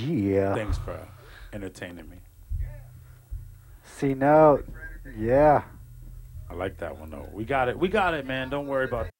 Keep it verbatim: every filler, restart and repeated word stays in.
Yeah. Thanks for entertaining me. C note. Yeah. I like that one though. We got it. We got it, man. Don't worry about